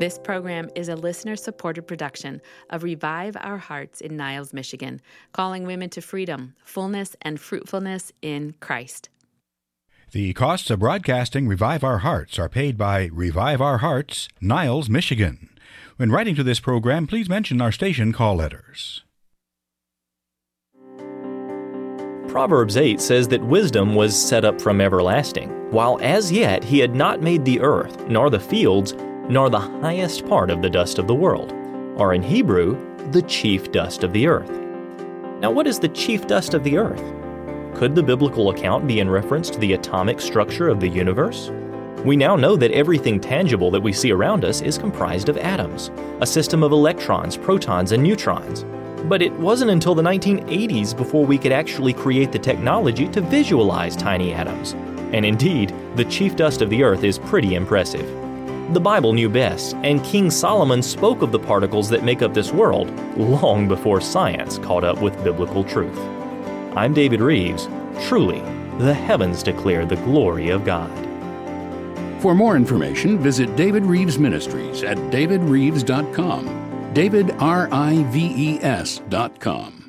This program is a listener-supported production of Revive Our Hearts in Niles, Michigan, calling women to freedom, fullness, and fruitfulness in Christ. The costs of broadcasting Revive Our Hearts are paid by Revive Our Hearts, Niles, Michigan. When writing to this program, please mention our station call letters. Proverbs 8 says that wisdom was set up from everlasting, while as yet he had not made the earth, nor the fields, nor the highest part of the dust of the world, or in Hebrew, the chief dust of the earth. Now, what is the chief dust of the earth? Could the biblical account be in reference to the atomic structure of the universe? We now know that everything tangible that we see around us is comprised of atoms, a system of electrons, protons, and neutrons. But it wasn't until the 1980s before we could actually create the technology to visualize tiny atoms. And indeed, the chief dust of the earth is pretty impressive. The Bible knew best, and King Solomon spoke of the particles that make up this world long before science caught up with biblical truth. I'm David Reeves. Truly, the heavens declare the glory of God. For more information, visit David Reeves Ministries at davidreeves.com. DavidRives.com.